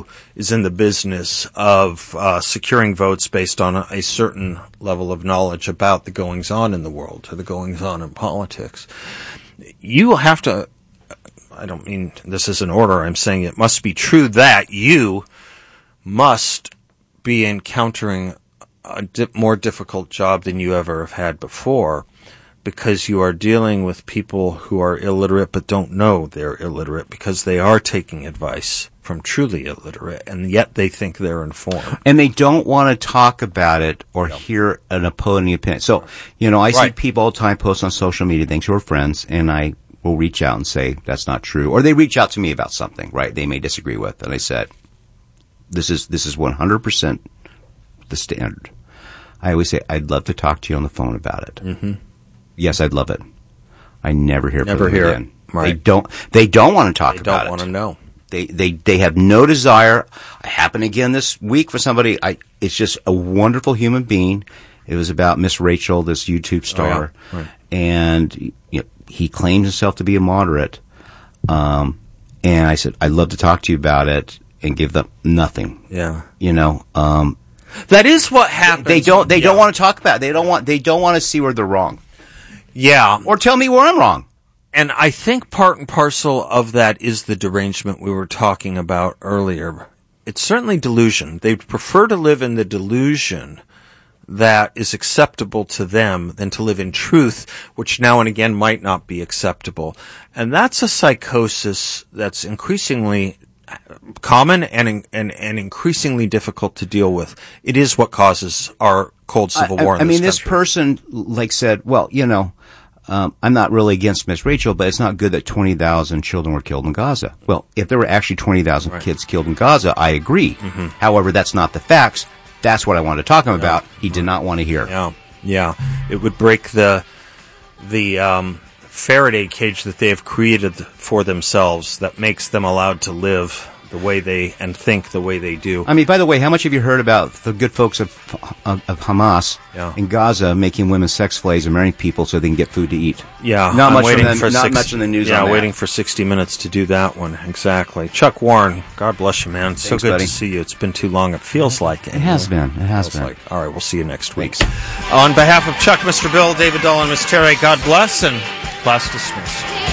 who is in the business of securing votes based on a certain level of knowledge about the goings-on in the world or the goings-on in politics. You have to, I don't mean this is an order, I'm saying it must be true that you must be encountering a more difficult job than you ever have had before, because you are dealing with people who are illiterate but don't know they're illiterate because they are taking advice from truly illiterate, and yet they think they're informed. And they don't want to talk about it or hear an opposing opinion. So, I see people all the time post on social media things who are friends, and I will reach out and say, that's not true. Or they reach out to me about something, right, they may disagree with. And I said, this is 100% the standard. I always say, I'd love to talk to you on the phone about it. Mm-hmm. Yes, I'd love it. I never hear from them again. Right. They don't want to talk about it. They don't want to know. They have no desire. It happened again this week for somebody. It's just a wonderful human being. It was about Miss Rachel, this YouTube star, right. And he claimed himself to be a moderate. And I said, I'd love to talk to you about it, and give them nothing. Yeah. That is what happens. They don't want to talk about it. They don't want to see where they're wrong. Yeah. Or tell me where I'm wrong. And I think part and parcel of that is the derangement we were talking about earlier. It's certainly delusion. They prefer to live in the delusion that is acceptable to them than to live in truth, which now and again might not be acceptable. And that's a psychosis that's increasingly common and increasingly difficult to deal with. It is what causes our cold civil war in this country. This person said, well, I'm not really against Miss Rachel, but it's not good that 20,000 children were killed in Gaza. Well, if there were actually 20,000 kids killed in Gaza, I agree. Mm-hmm. However, that's not the facts. That's what I wanted to talk to him about. He did not want to hear. Yeah. It would break the Faraday cage that they have created for themselves that makes them allowed to live the way they and think the way they do. I mean, by the way, how much have you heard about the good folks of Hamas in Gaza making women sex slaves and marrying people so they can get food to eat? Yeah, not much in the news. Yeah, waiting for 60 Minutes to do that one. Exactly. Chuck Warren, God bless you, man. Thanks, so good buddy. to see you. It's been too long. It feels like it. It has been. It has been. All right, we'll see you next week. Thanks. On behalf of Chuck, Mr. Bill, David Dahl, and Miss Terry, God bless, and class dismissed.